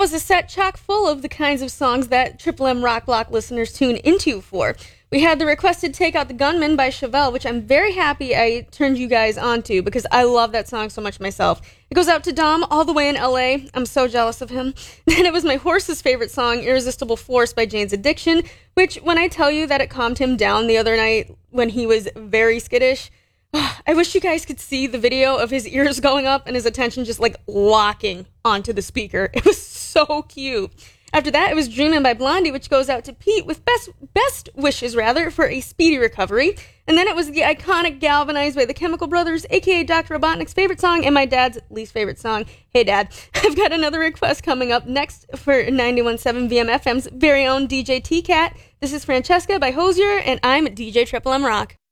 was a set chock full of the kinds of songs that Triple M Rock Block listeners tune into for. We had the requested Take Out the Gunman by Chevelle, which I'm very happy I turned you guys onto because I love that song so much myself. It goes out to Dom all the way in LA. I'm so jealous of him. Then it was my horse's favorite song, Irresistible Force by Jane's Addiction, which when I tell you that it calmed him down the other night when he was very skittish, I wish you guys could see the video of his ears going up and his attention just like locking onto the speaker. It was so cute. After that, it was Dreamin' by Blondie, which goes out to Pete with best wishes, rather, for a speedy recovery. And then it was the iconic Galvanized by the Chemical Brothers, a.k.a. Dr. Robotnik's favorite song and my dad's least favorite song. Hey, Dad, I've got another request coming up next for 91.7 VMFM's very own DJ T-Cat. This is Francesca by Hosier, and I'm DJ Triple M Rock.